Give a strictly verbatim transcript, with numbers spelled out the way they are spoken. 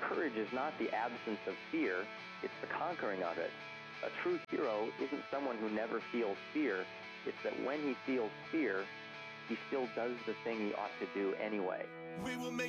courage is not the absence of fear, it's the conquering of it. A true hero isn't someone who never feels fear, it's that when he feels fear, he still does the thing he ought to do anyway. We will make